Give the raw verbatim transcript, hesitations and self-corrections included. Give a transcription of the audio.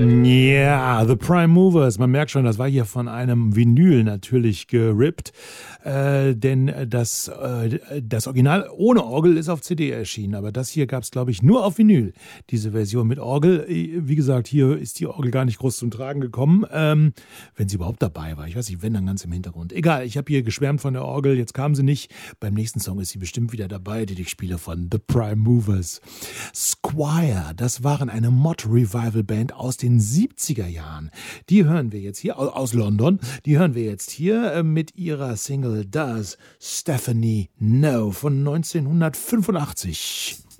Ja, The Prime Movers, man merkt schon, das war hier von einem Vinyl natürlich gerippt, äh, denn das, äh, das Original ohne Orgel ist auf C D erschienen, aber das hier gab es, glaube ich, nur auf Vinyl, diese Version mit Orgel. Wie gesagt, hier ist die Orgel gar nicht groß zum Tragen gekommen, ähm, wenn sie überhaupt dabei war. Ich weiß nicht, wenn, dann ganz im Hintergrund. Egal, ich habe hier geschwärmt von der Orgel, jetzt kam sie nicht. Beim nächsten Song ist sie bestimmt wieder dabei, den ich spiele von The Prime Movers. Squire, das waren eine Mod-Revival-Band aus den siebziger Jahren. Die hören wir jetzt hier, aus London, die hören wir jetzt hier mit ihrer Single Does Stephanie Know von neunzehnhundertfünfundachtzig.